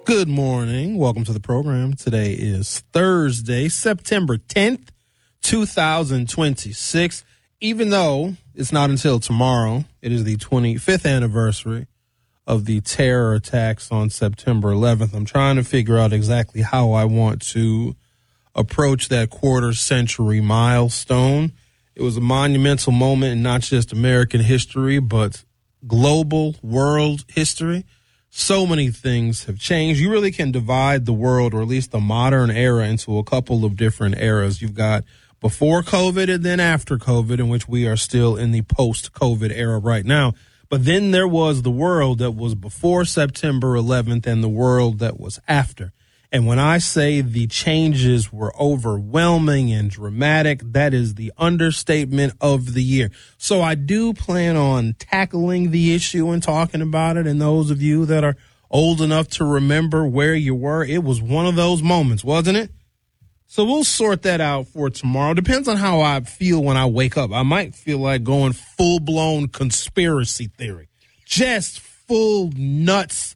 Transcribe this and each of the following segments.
Good morning. Welcome to the program. Today is Thursday, September 10th, 2026. Even though it's not until tomorrow, it is the 25th anniversary of the terror attacks on September 11th. I'm trying to figure out exactly how I want to approach that quarter-century milestone. It was a monumental moment in not just American history, but global world history. So many things have changed. You really can divide the world, or at least the modern era, into a couple of different eras. You've got before COVID and then after COVID, in which we are still in the post-COVID era right now. But then there was the world that was before September 11th and the world that was after. And when I say the changes were overwhelming and dramatic, that is the understatement of the year. So I do plan on tackling the issue and talking about it. And those of you that are old enough to remember where you were, it was one of those moments, wasn't it? So we'll sort that out for tomorrow. Depends on how I feel when I wake up. I might feel like going full-blown conspiracy theory, just full nuts,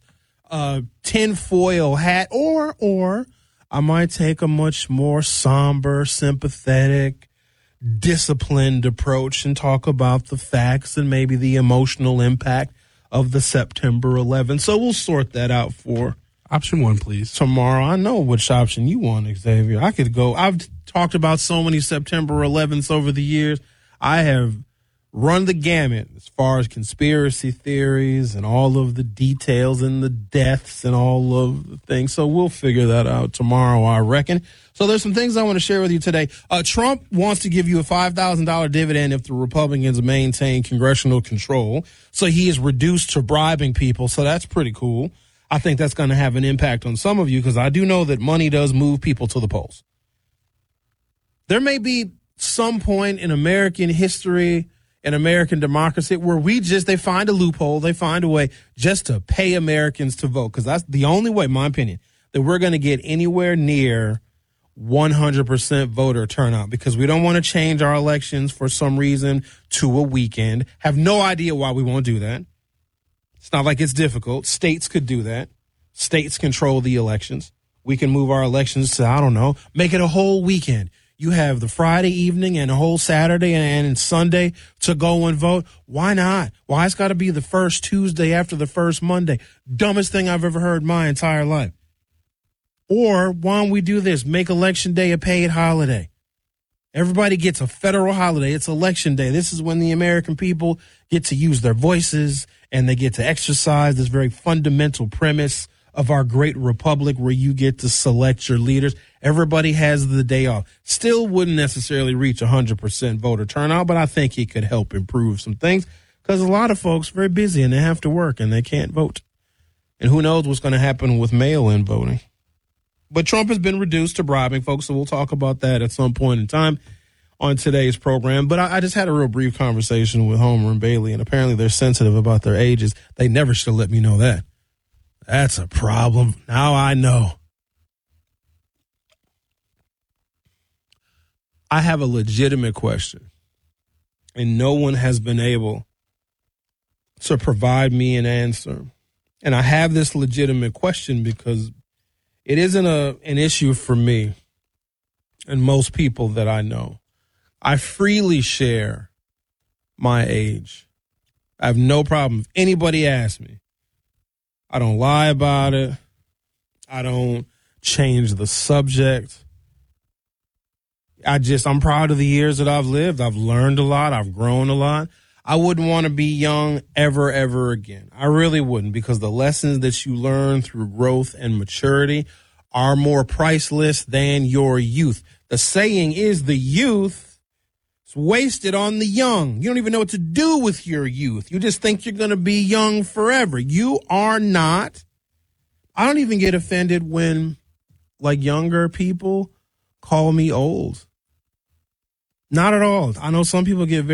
tinfoil hat, or I might take a much more somber, sympathetic, disciplined approach and talk about the facts and maybe the emotional impact of the September 11th. So we'll sort that out for option one, please. Tomorrow. I know which option you want, Xavier. I could go. I've talked about so many September 11ths over the years. I have run the gamut as far as conspiracy theories and all of the details and the deaths and all of the things. So we'll figure that out tomorrow, I reckon. So there's some things I want to share with you today. Trump wants to give you a $5,000 dividend if the Republicans maintain congressional control. So he is reduced to bribing people. So that's pretty cool. I think that's going to have an impact on some of you because I do know that money does move people to the polls. There may be some point in American history and American democracy where they find a loophole, they find a way just to pay Americans to vote, because that's the only way, in my opinion, that we're going to get anywhere near 100% voter turnout, because we don't want to change our elections for some reason to a weekend. Have no idea why we won't do that. It's not like it's difficult. States could do that. States control the elections. We can move our elections to, I don't know, make it a whole weekend. You have the Friday evening and a whole Saturday and Sunday to go and vote. Why not? Why it's got to be the first Tuesday after the first Monday? Dumbest thing I've ever heard my entire life. Or why don't we do this? Make Election Day a paid holiday. Everybody gets a federal holiday. It's Election Day. This is when the American people get to use their voices and they get to exercise this very fundamental premise of our great republic where you get to select your leaders. Everybody has the day off. Still wouldn't necessarily reach 100% voter turnout, but I think it could help improve some things because a lot of folks are very busy and they have to work and they can't vote. And who knows what's going to happen with mail-in voting. But Trump has been reduced to bribing folks, so we'll talk about that at some point in time on today's program. But I just had a real brief conversation with Homer and Bailey, and apparently they're sensitive about their ages. They never should have let me know that. That's a problem. Now I know. I have a legitimate question, and no one has been able to provide me an answer. And I have this legitimate question because it isn't an issue for me and most people that I know. I freely share my age. I have no problem. If anybody asks me, I don't lie about it. I don't change the subject. I'm proud of the years that I've lived. I've learned a lot. I've grown a lot. I wouldn't want to be young ever again. I really wouldn't, because the lessons that you learn through growth and maturity are more priceless than your youth. The saying is the youth is wasted on the young. You don't even know what to do with your youth. You just think you're going to be young forever. You are not. I don't even get offended when younger people call me old. Not at all. I know some people get very